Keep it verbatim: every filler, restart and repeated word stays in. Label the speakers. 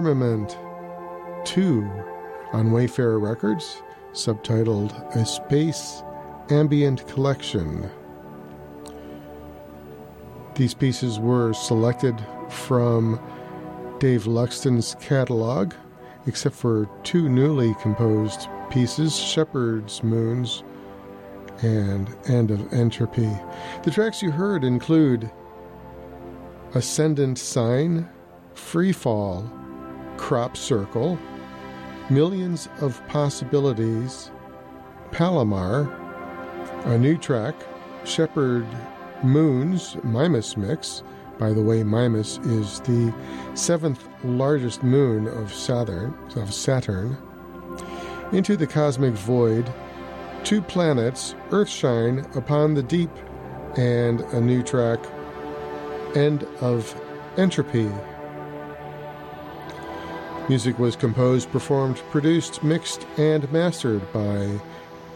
Speaker 1: Firmament two on Wayfarer Records, subtitled A Space Ambient Collection. These pieces were selected from Dave Luxton's catalog, except for two newly composed pieces, Shepherd's Moons and End of Entropy. The tracks you heard include Ascendant Sign, Freefall, Crop Circle, Millions of Possibilities, Palomar, a new track, Shepherd Moons, Mimas Mix. By the way, Mimas is the seventh largest moon of Saturn, of Saturn. Into the Cosmic Void, Two Planets, Earthshine Upon the Deep, and a new track, End of Entropy. Music was composed, performed, produced, mixed, and mastered by